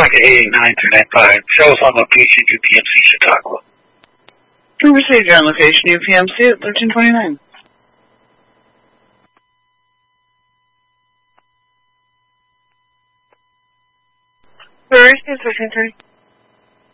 Pocket 889-395. Show us on location, UPMC, Chautauqua. We received you on location, UPMC at 1329. Where is this 1330?